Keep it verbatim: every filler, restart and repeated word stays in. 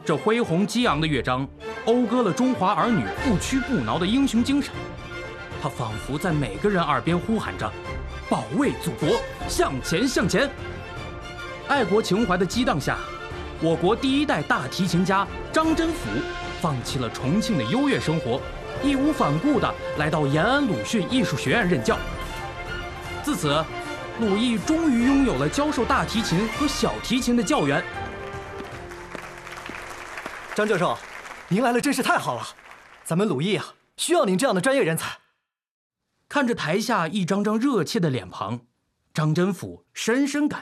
这恢宏激昂的乐章，讴歌了中华儿女不屈不挠的英雄精神。它仿佛在每个人耳边呼喊着：“保卫祖国，向前向前！”爱国情怀的激荡下，我国第一代大提琴家张真甫放弃了重庆的优越生活，义无反顾地来到延安鲁迅艺术学院任教。自此，鲁艺终于拥有了教授大提琴和小提琴的教员。 张教授，您来了真是太好了，咱们鲁艺啊，需要您这样的专业人才。 看着台下一张张热切的脸庞，张真甫深深感